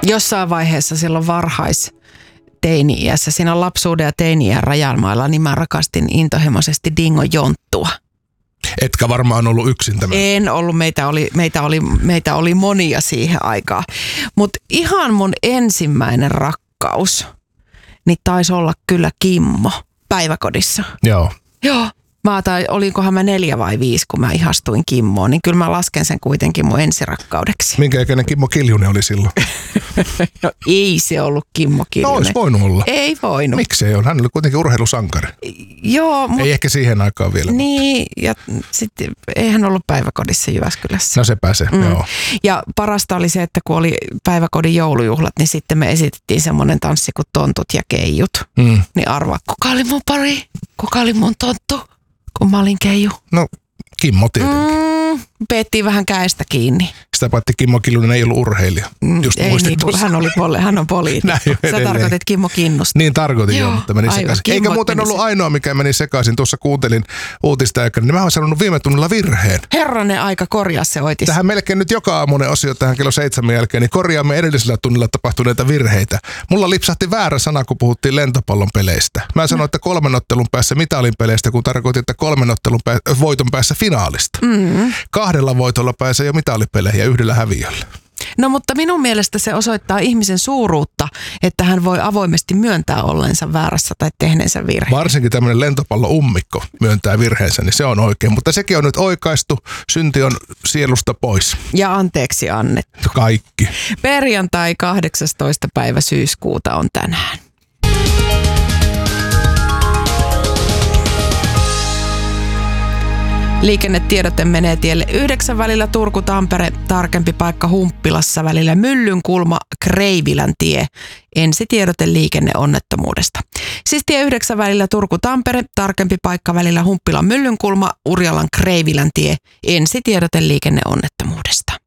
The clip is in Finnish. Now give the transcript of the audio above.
Jossain vaiheessa silloin teini-iässä, siinä lapsuuden ja teini-iän rajanmailla, niin mä rakastin intohimoisesti Dingo Jonttua. Etkä varmaan ollut yksin tämä. En ollut, meitä oli monia siihen aikaan. Mutta ihan mun ensimmäinen rakkaus, niin taisi olla kyllä Kimmo päiväkodissa. Joo. Joo. Olinkohan mä 4 vai 5, kun mä ihastuin Kimmoon, niin kyllä mä lasken sen kuitenkin mun ensirakkaudeksi. Minkä ikäinen Kimmo Kiljunen oli silloin? No ei se ollut Kimmo Kiljunen. No olisi voinut olla. Ei voinut. Miksei ole? Hän oli kuitenkin urheilusankari. Joo. Ei ehkä siihen aikaan vielä. Niin, ja sitten ei hän ollut päiväkodissa Jyväskylässä. No se pääsee, joo. Ja parasta oli se, että kun oli päiväkodin joulujuhlat, niin sitten me esitettiin semmoinen tanssi kuin Tontut ja Keijut. Niin arvaa, kuka oli mun pari? Kuka oli mun tonttu? Kun mä olin Keiju. No, Kimmo tietenkin. Peettiin vähän käestä kiinni. Sitä paitsi Kimmo Kiljunen ei ollut urheilija. Just ei niin, hän on poliitikko. Sä tarkoitit Kimmo Kinnusta. Niin tarkoitin jo, mutta meni sekaisin. Eikä muuten ollut ainoa, mikä meni sekaisin. Tuossa kuuntelin uutista aikana, niin mä oon sanonut viime tunnilla virheen. Herranen aika, korjaa se oitis. Tähän melkein nyt joka aamunen osio tähän kello 7 jälkeen, niin korjaamme edellisellä tunnilla tapahtuneita virheitä. Mulla lipsahti väärä sana, kun puhuttiin lentopallon peleistä. Mä sanoin, että 3 ottelun päässä mitalin peleistä, kun tarkoitin, että 3 ottelun voiton päässä finaalista. 2 voitolla pääsee jo mitalipeleihin ja 1 häviöllä. No mutta minun mielestä se osoittaa ihmisen suuruutta, että hän voi avoimesti myöntää ollensa väärässä tai tehneensä virheen. Varsinkin tämmöinen lentopallo-ummikko myöntää virheensä, niin se on oikein. Mutta sekin on nyt oikaistu. Synti on sielusta pois. Ja anteeksi annettu. Kaikki. Perjantai 18. päivä syyskuuta on tänään. Liikennetiedote menee tielle 9 välillä Turku-Tampere, tarkempi paikka Humppilassa välillä Myllynkulma, Kreivilän tie. Ensitiedote liikenneonnettomuudesta. Siis tie 9 välillä Turku-Tampere, tarkempi paikka välillä Humppilan Myllynkulma, Urjalan Kreivilän tie. Ensitiedote liikenneonnettomuudesta.